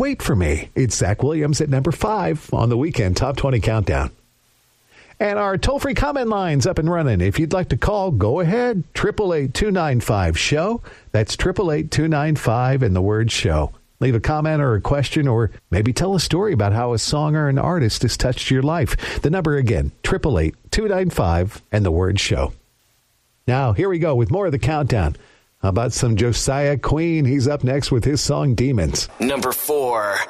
Wait for Me. It's Zach Williams at number 5 on the Weekend Top 20 Countdown. And our toll-free comment line's up and running. If you'd like to call, go ahead. 888-295-SHOW. That's 888-295 and the word SHOW. Leave a comment or a question, or maybe tell a story about how a song or an artist has touched your life. The number again, 888-295 and the word SHOW. Now, here we go with more of the countdown. How about some Josiah Queen? He's up next with his song Demons. Number 4.